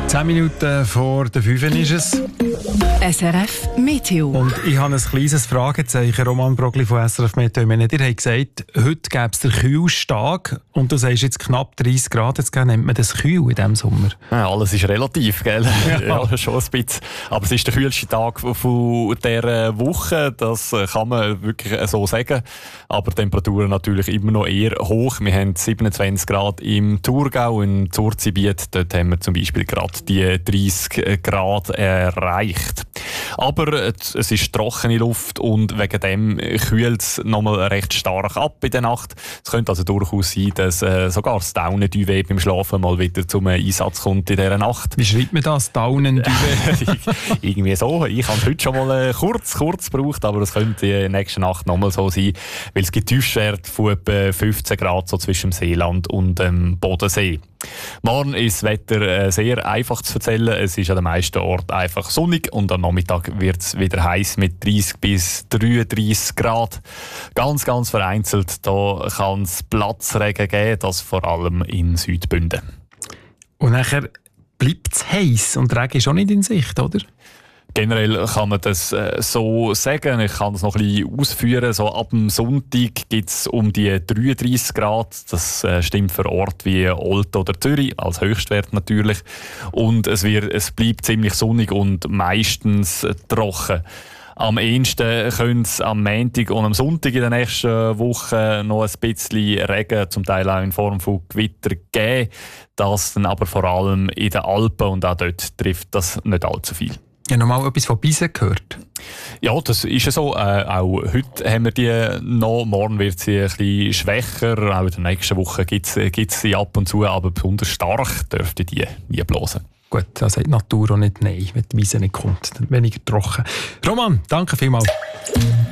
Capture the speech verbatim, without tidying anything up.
Zehn Minuten vor der fünf ist es. S R F Meteo. Und ich habe ein kleines Fragezeichen, Roman Brogli von S R F Meteo. Ich meine, ihr habt gesagt, heute gäbe es den Kühlstag und du sagst jetzt knapp dreißig Grad. Jetzt nennt man das kühl in diesem Sommer. Ja, alles ist relativ, gell? Ja. Ja, schon ein bisschen. Aber es ist der kühlste Tag von dieser Woche, das kann man wirklich so sagen. Aber die Temperaturen natürlich immer noch eher hoch. Wir haben siebenundzwanzig Grad im Thurgau, im Zurzibiet. Dort haben wir zum Beispiel gerade die dreißig Grad erreicht. Aber es ist trockene Luft und wegen dem kühlt es nochmal recht stark ab in der Nacht. Es könnte also durchaus sein, dass äh, sogar das Daunen-Duvet beim Schlafen mal wieder zum Einsatz kommt in dieser Nacht. Wie schreibt man das, Daunen-Duvet? Irgendwie so. Ich habe es heute schon mal äh, kurz, kurz gebraucht, aber es könnte in der nächsten Nacht nochmal so sein, weil es gibt Tiefstwerte von etwa fünfzehn Grad so zwischen dem Seeland und dem Bodensee. Morgen ist das Wetter äh, sehr einfach zu erzählen. Es ist an den meisten Orten einfach sonnig und am Nachmittag wird es wieder heiß mit dreißig bis dreiunddreißig Grad. Ganz, ganz vereinzelt da kann es Platzregen geben, das vor allem in Südbünden. Und nachher bleibt es heiß und Regen ist auch nicht in Sicht, oder? Generell kann man das äh, so sagen. Ich kann das noch ein bisschen ausführen. So ab dem Sonntag gibt es um die dreiunddreißig Grad. Das äh, stimmt für Orte wie Olten oder Zürich, als Höchstwert natürlich. Und es, wird, es bleibt ziemlich sonnig und meistens äh, trocken. Am ehesten könnte es am Montag und am Sonntag in der nächsten Woche noch ein bisschen Regen, zum Teil auch in Form von Gewitter, geben. Das dann aber vor allem in den Alpen und auch dort trifft das nicht allzu viel. Ich habe noch mal etwas von Bisen gehört. Ja, das ist ja so. Äh, auch heute haben wir die noch. Morgen wird sie ein bisschen schwächer. Auch in der nächsten Woche gibt es sie ab und zu. Aber besonders stark dürfte die nie blosen. Gut, da sagt die Natur auch nicht nein, wenn die Wiese nicht kommt. Dann weniger trocken. Roman, danke vielmals.